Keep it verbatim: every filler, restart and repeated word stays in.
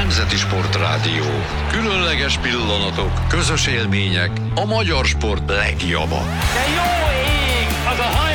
Nemzeti Sportrádió. Különleges pillanatok, közös élmények, a magyar sport legjobba. De jó ég az a hajó!